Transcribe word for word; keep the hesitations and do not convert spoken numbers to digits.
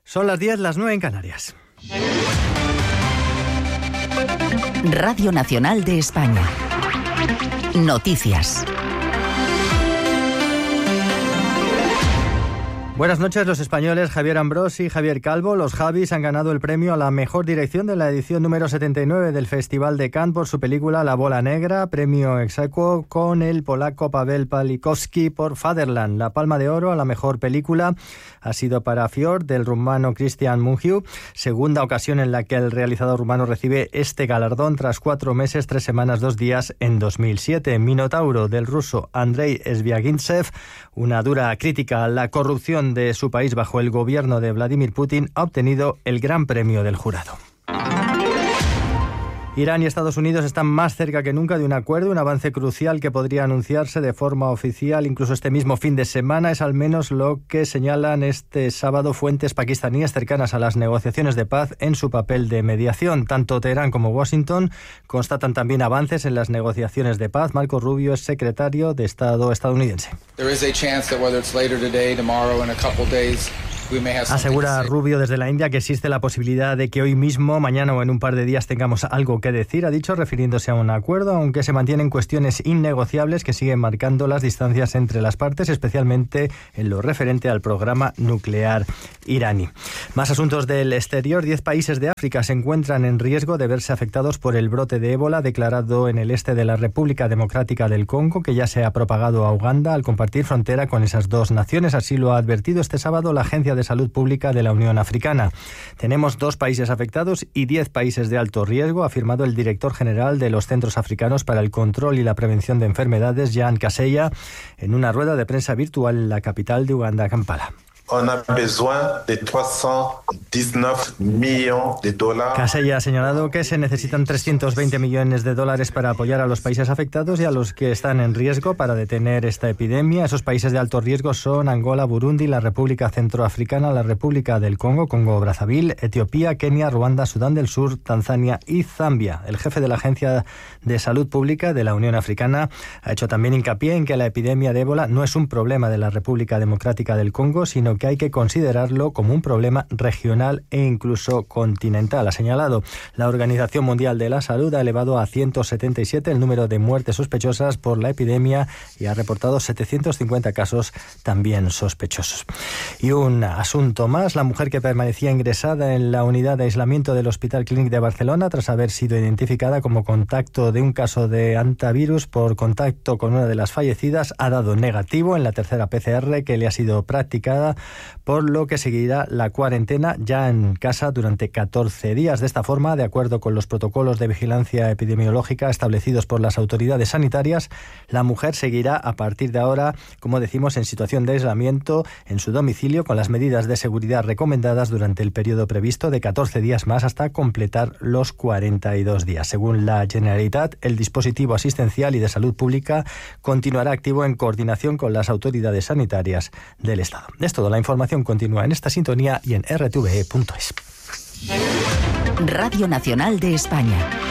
Son las diez, las nueve en Canarias. Radio Nacional de España. Noticias. Buenas noches. Los españoles Javier Ambrosi y Javier Calvo, los Javis, han ganado el premio a la mejor dirección de la edición número setenta y nueve del Festival de Cannes por su película La Bola Negra, premio ex aequo con el polaco Paweł Pawlikowski por Fatherland. La Palma de Oro a la mejor película ha sido para Fjord, del rumano Cristian Mungiu, segunda ocasión en la que el realizador rumano recibe este galardón tras cuatro meses, tres semanas, dos días en dos mil siete. Minotauro, del ruso Andrei Sviagintsev, una dura crítica a la corrupción de su país bajo el gobierno de Vladimir Putin, ha obtenido el Gran Premio del Jurado. Irán y Estados Unidos están más cerca que nunca de un acuerdo, un avance crucial que podría anunciarse de forma oficial incluso este mismo fin de semana. Es al menos lo que señalan este sábado fuentes pakistaníes cercanas a las negociaciones de paz en su papel de mediación. Tanto Teherán como Washington constatan también avances en las negociaciones de paz. Marco Rubio es secretario de Estado estadounidense. Asegura Rubio desde la India que existe la posibilidad de que hoy mismo, mañana o en un par de días tengamos algo que decir, ha dicho, refiriéndose a un acuerdo, aunque se mantienen cuestiones innegociables que siguen marcando las distancias entre las partes, especialmente en lo referente al programa nuclear iraní. Más asuntos del exterior. Diez países de África se encuentran en riesgo de verse afectados por el brote de ébola declarado en el este de la República Democrática del Congo, que ya se ha propagado a Uganda al compartir frontera con esas dos naciones. Así lo ha advertido este sábado la Agencia de Salud Pública de la Unión Africana. Tenemos dos países afectados y diez países de alto riesgo, ha afirmado el director general de los Centros Africanos para el Control y la Prevención de Enfermedades, Jean Kaseya, en una rueda de prensa virtual en la capital de Uganda, Kampala. On a besoin de trescientos diecinueve millones de dólares. Kaseya ha señalado que se necesitan trescientos veinte millones de dólares para apoyar a los países afectados y a los que están en riesgo para detener esta epidemia. Esos países de alto riesgo son Angola, Burundi, la República Centroafricana, la República del Congo, Congo-Brazzaville, Etiopía, Kenia, Ruanda, Sudán del Sur, Tanzania y Zambia. El jefe de la Agencia de Salud Pública de la Unión Africana ha hecho también hincapié en que la epidemia de ébola no es un problema de la República Democrática del Congo, sino que hay que considerarlo como un problema regional e incluso continental. Ha señalado, la Organización Mundial de la Salud ha elevado a ciento setenta y siete el número de muertes sospechosas por la epidemia y ha reportado setecientos cincuenta casos también sospechosos. Y un asunto más, la mujer que permanecía ingresada en la unidad de aislamiento del Hospital Clínic de Barcelona tras haber sido identificada como contacto de un caso de hantavirus por contacto con una de las fallecidas ha dado negativo en la tercera P C R que le ha sido practicada, por lo que seguirá la cuarentena ya en casa durante catorce días. De esta forma, de acuerdo con los protocolos de vigilancia epidemiológica establecidos por las autoridades sanitarias, la mujer seguirá a partir de ahora, como decimos, en situación de aislamiento en su domicilio con las medidas de seguridad recomendadas durante el periodo previsto de catorce días más hasta completar los cuarenta y dos días. Según la Generalitat, el dispositivo asistencial y de salud pública continuará activo en coordinación con las autoridades sanitarias del Estado. Es todo. La información continúa en esta sintonía y en r t v e punto es. Radio Nacional de España.